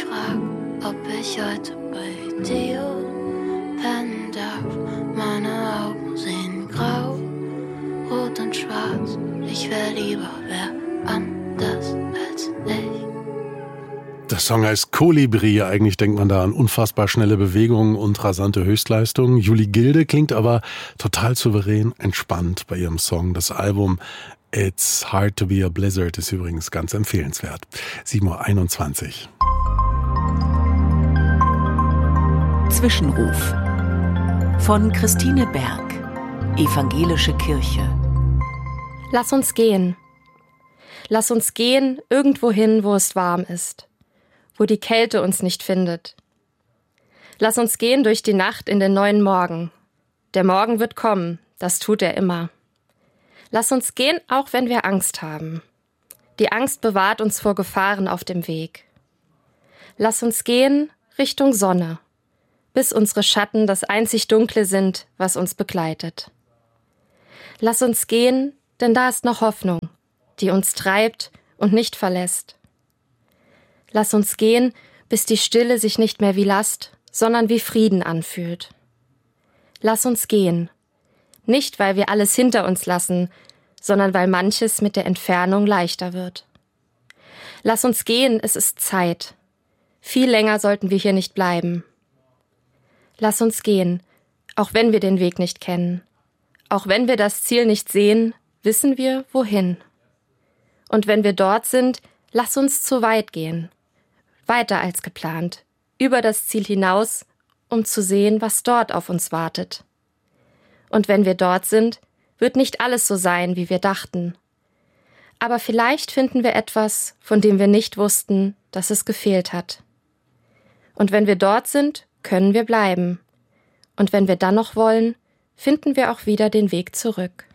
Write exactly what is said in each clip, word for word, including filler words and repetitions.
frag, ob ich heute bei dir pennen darf. Meine Augen sehen grau, rot und schwarz. Ich wär lieber wer anders als ich. Der Song heißt Kolibri. Eigentlich denkt man da an unfassbar schnelle Bewegungen und rasante Höchstleistungen. Julie Gilde klingt aber total souverän, entspannt bei ihrem Song. Das Album It's Hard to be a Blizzard ist übrigens ganz empfehlenswert. sieben Uhr einundzwanzig. Zwischenruf von Christine Berg, Evangelische Kirche. Lass uns gehen. Lass uns gehen irgendwohin, wo es warm ist, wo die Kälte uns nicht findet. Lass uns gehen durch die Nacht in den neuen Morgen. Der Morgen wird kommen, das tut er immer. Lass uns gehen, auch wenn wir Angst haben. Die Angst bewahrt uns vor Gefahren auf dem Weg. Lass uns gehen Richtung Sonne, bis unsere Schatten das einzig Dunkle sind, was uns begleitet. Lass uns gehen, denn da ist noch Hoffnung, die uns treibt und nicht verlässt. Lass uns gehen, bis die Stille sich nicht mehr wie Last, sondern wie Frieden anfühlt. Lass uns gehen, nicht weil wir alles hinter uns lassen, sondern weil manches mit der Entfernung leichter wird. Lass uns gehen, es ist Zeit. Viel länger sollten wir hier nicht bleiben. Lass uns gehen, auch wenn wir den Weg nicht kennen. Auch wenn wir das Ziel nicht sehen, wissen wir, wohin. Und wenn wir dort sind, lass uns zu weit gehen. Weiter als geplant, über das Ziel hinaus, um zu sehen, was dort auf uns wartet. Und wenn wir dort sind, wird nicht alles so sein, wie wir dachten. Aber vielleicht finden wir etwas, von dem wir nicht wussten, dass es gefehlt hat. Und wenn wir dort sind, können wir bleiben. Und wenn wir dann noch wollen, finden wir auch wieder den Weg zurück.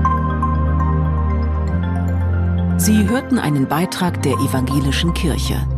Sie hörten einen Beitrag der Evangelischen Kirche.